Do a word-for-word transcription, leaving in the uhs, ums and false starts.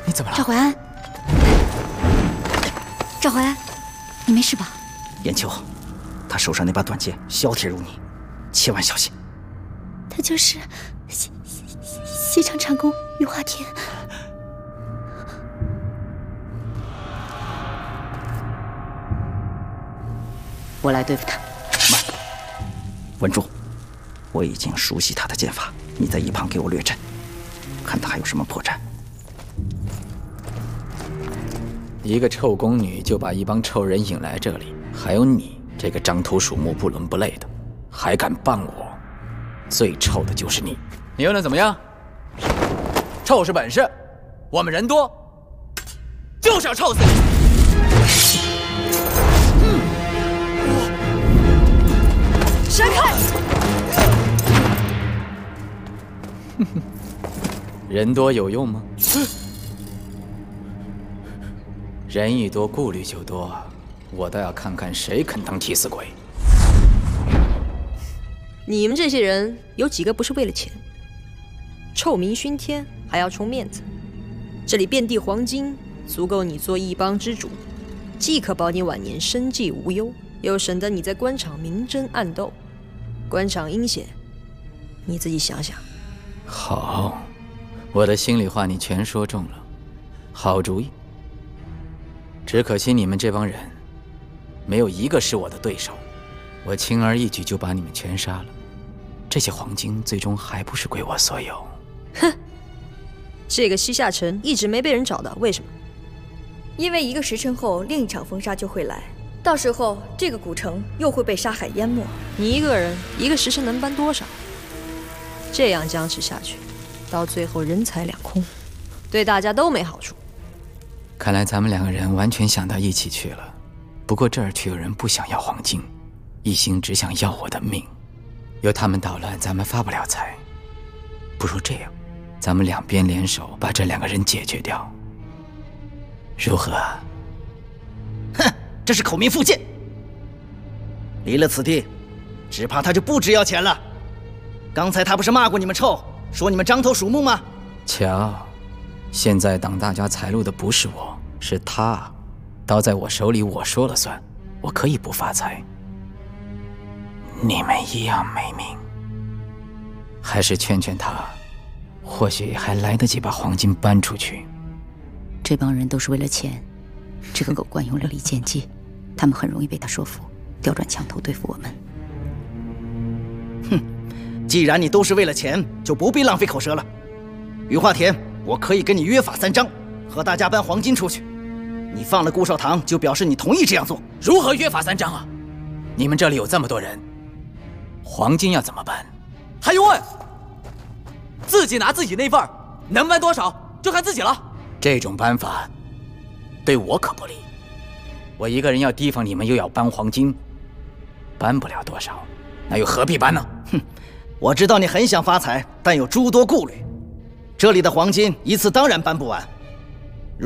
你怎么了？ 赵怀安，赵怀安，你没事吧？ 燕秋，他手上那把短剑削铁如泥，千万小心。 他就是西西西厂长工余华田。我来对付他。 慢，稳住！我已经熟悉他的剑法，你在一旁给我略阵，看他还有什么破绽。 一个臭宫女就把一帮臭人引来这里，还有你这个獐头鼠目不伦不类的，还敢帮我？最臭的就是你！你又能怎么样？臭是本事，我们人多，就是要臭死你！ 闪开！ 人多有用吗？人一多，顾虑就多。我倒要看看谁肯当替死鬼。 你们这些人有几个不是为了钱？臭名熏天，还要充面子。这里遍地黄金，足够你做一帮之主，既可保你晚年生计无忧，又省得你在官场明争暗斗。官场阴险，你自己想想。 好，我的心里话你全说中了，好主意。只可惜你们这帮人，没有一个是我的对手，我轻而易举就把你们全杀了。这些黄金最终还不是归我所有。 哼，这个西夏城一直没被人找到，为什么？ 因为一个时辰后，另一场风沙就会来，到时候这个古城又会被沙海淹没。 你一个人一个时辰能搬多少？这样僵持下去，到最后人财两空，对大家都没好处。 看来咱们两个人完全想到一起去了。不过这儿却有人不想要黄金，一心只想要我的命。由他们捣乱，咱们发不了财。不如这样，咱们两边联手把这两个人解决掉，如何？ 哼，这是口蜜腹剑。离了此地，只怕他就不只要钱了。刚才他不是骂过你们臭，说你们獐头鼠目吗？ 瞧，现在挡大家财路的不是我，是他。刀在我手里，我说了算，我可以不发财。你们一样没命。还是劝劝他，或许还来得及把黄金搬出去。 这帮人都是为了钱，这个狗惯用利剑计，他们很容易被他说服，调转枪头对付我们。 哼，既然你都是为了钱，就不必浪费口舌了。余华田，我可以跟你约法三章，和大家搬黄金出去。你放了顾少棠，就表示你同意这样做。 如何约法三章啊？你们这里有这么多人，黄金要怎么搬？还用问？自己拿自己那份儿，能搬多少就看自己了。这种搬法对我可不利。我一个人要提防你们，又要搬黄金，搬不了多少，那又何必搬呢？ 哼，我知道你很想发财，但有诸多顾虑。这里的黄金一次当然搬不完。